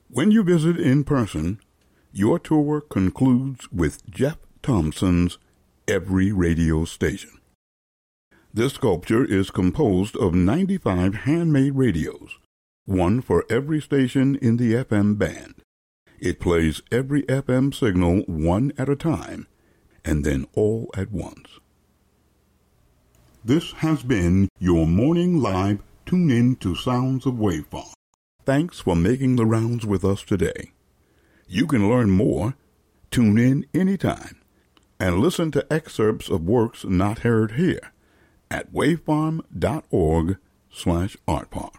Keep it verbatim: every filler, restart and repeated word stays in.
When you visit in person, your tour concludes with Jeff Thompson's Every Radio Station. This sculpture is composed of ninety-five handmade radios, one for every station in the F M band. It plays every F M signal one at a time, and then all at once. This has been your morning live tune-in to Sounds of Wave Farm. Thanks for making the rounds with us today. You can learn more, tune in anytime, and listen to excerpts of works not heard here at wavefarm dot org slash artpark.